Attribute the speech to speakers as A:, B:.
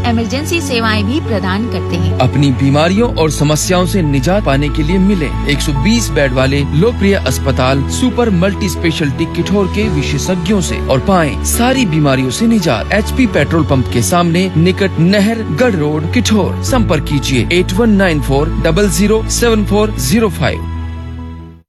A: Emergency सेवाएं भी प्रदान करते हैं।
B: अपनी बीमारियों और समस्याओं से निजात पाने के लिए मिले 120 बेड वाले लोकप्रिय अस्पताल सुपर मल्टी स्पेशलिटी किठौर के विशेषज्ञों से और पाएं सारी बीमारियों से निजात। HP पेट्रोल पंप के सामने निकट नहर गढ़ रोड किठौर। संपर्क कीजिए 8194007405।